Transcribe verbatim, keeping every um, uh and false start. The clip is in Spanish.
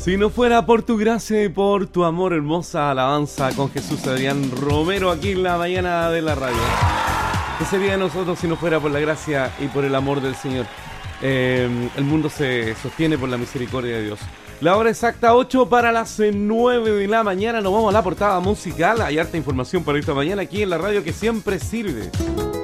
Si no fuera por tu gracia y por tu amor, hermosa alabanza con Jesús Adrián Romero aquí en la mañana de la radio. ¿Qué sería de nosotros si no fuera por la gracia y por el amor del Señor? Eh, el mundo se sostiene por la misericordia de Dios. La hora exacta, ocho para las nueve de la mañana. Nos vamos a la portada musical. Hay harta información para esta mañana aquí en la radio que siempre sirve.